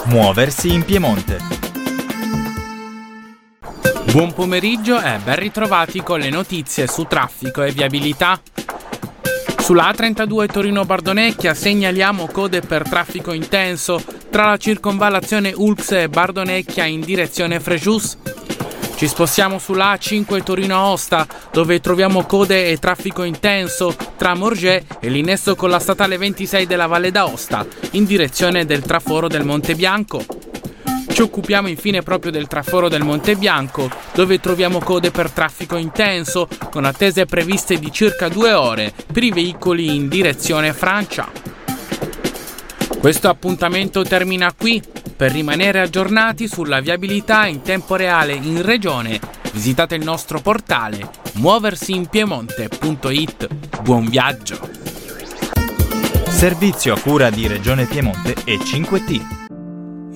Muoversi in Piemonte. Buon pomeriggio e ben ritrovati con le notizie su traffico e viabilità. Sulla A32 Torino-Bardonecchia segnaliamo code per traffico intenso tra la circonvallazione Ulx e Bardonecchia in direzione Frejus. Ci spostiamo sulla A5 Torino-Aosta, dove troviamo code e traffico intenso tra Morgé e l'innesto con la statale 26 della Valle d'Aosta, in direzione del traforo del Monte Bianco. Ci occupiamo infine proprio del traforo del Monte Bianco, dove troviamo code per traffico intenso, con attese previste di circa 2 ore per i veicoli in direzione Francia. Questo appuntamento termina qui. Per rimanere aggiornati sulla viabilità in tempo reale in regione, visitate il nostro portale muoversiinpiemonte.it. Buon viaggio! Servizio a cura di Regione Piemonte e 5T.